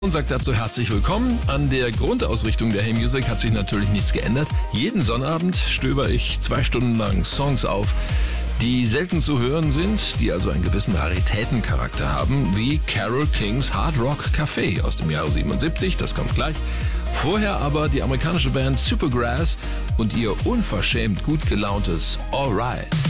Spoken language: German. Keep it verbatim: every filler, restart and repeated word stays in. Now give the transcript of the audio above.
Und sagt dazu herzlich willkommen. An der Grundausrichtung der Hey Music hat sich natürlich nichts geändert. Jeden Sonnabend stöber ich zwei Stunden lang Songs auf, die selten zu hören sind, die also einen gewissen Raritätencharakter haben, wie Carole Kings Hard Rock Café aus dem Jahre siebenundsiebzig, das kommt gleich. Vorher aber die amerikanische Band Supergrass und ihr unverschämt gut gelauntes Alright.